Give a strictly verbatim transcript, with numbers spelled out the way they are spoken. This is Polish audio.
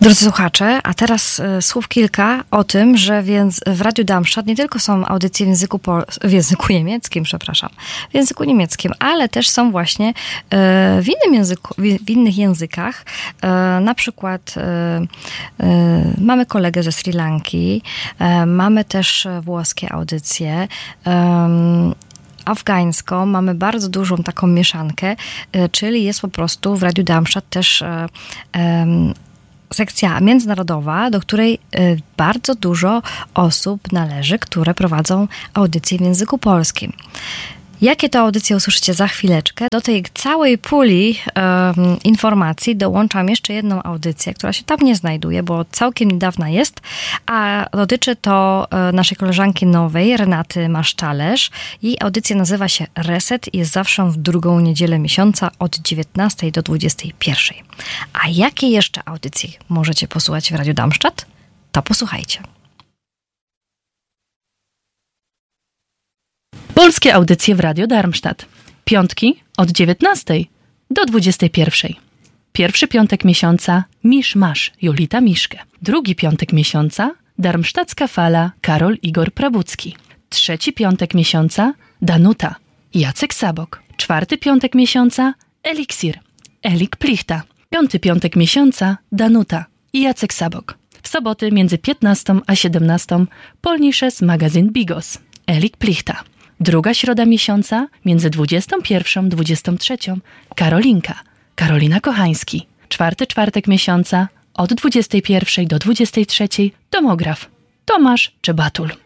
Drodzy słuchacze, a teraz y, słów kilka o tym, że więc w Radiu Darmstadt nie tylko są audycje w języku, pol- w języku niemieckim, przepraszam, w języku niemieckim, ale też są właśnie y, w, innym języku, w, w innych językach. Y, na przykład y, y, mamy kolegę ze Sri Lanki, y, mamy też włoskie audycje, y, afgańską, mamy bardzo dużą taką mieszankę, y, czyli jest po prostu w Radiu Darmstadt też y, y, sekcja międzynarodowa, do której bardzo dużo osób należy, które prowadzą audycje w języku polskim. Jakie to audycje usłyszycie za chwileczkę? Do tej całej puli um, informacji dołączam jeszcze jedną audycję, która się tam nie znajduje, bo całkiem niedawna jest, a dotyczy to e, naszej koleżanki nowej, Renaty Maszczalerz. Jej audycja nazywa się Reset i jest zawsze w drugą niedzielę miesiąca od dziewiętnastej do dwudziestej pierwszej. A jakie jeszcze audycje możecie posłuchać w Radiu Darmstadt? To posłuchajcie. Polskie audycje w Radio Darmstadt. Piątki od dziewiętnastej do dwudziestej pierwszej. Pierwszy piątek miesiąca Misz Masz, Jolita Miszke. Drugi piątek miesiąca Darmstadtska Fala, Karol Igor Prabucki. Trzeci piątek miesiąca Danuta, Jacek Sabok. Czwarty piątek miesiąca Eliksir, Elik Plichta. Piąty piątek miesiąca Danuta i Jacek Sabok. W soboty między piętnastą a siedemnastą Polnisches Magazyn Bigos, Elik Plichta. Druga środa miesiąca między dwudziestą pierwszą a dwudziestą trzecią Karolinka, Karolina Kochański. Czwarty czwartek miesiąca od dwudziestej pierwszej do dwudziestej trzeciej Tomograf, Tomasz Czebatul.